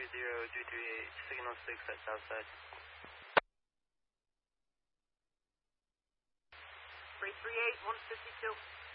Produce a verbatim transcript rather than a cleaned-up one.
zero two three eight, signal six at Southside. three three eight, one fifty-two.